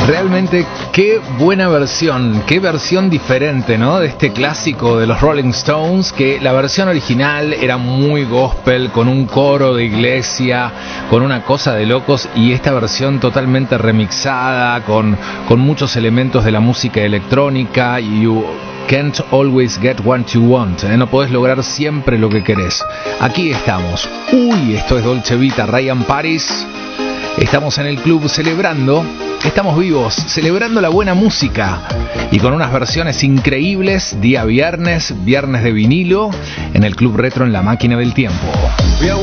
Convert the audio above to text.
Realmente qué buena versión, qué versión diferente, ¿no? De este clásico de los Rolling Stones, que la versión original era muy gospel, con un coro de iglesia, con una cosa de locos, y esta versión totalmente remixada, con muchos elementos de la música electrónica. You can't always get what you want, ¿eh? No podés lograr siempre lo que querés. Aquí estamos. Uy, esto es Dolce Vita, Ryan Paris. Estamos en el club celebrando, estamos vivos, celebrando la buena música y con unas versiones increíbles, día viernes de vinilo, en el Club Retro en la Máquina del Tiempo.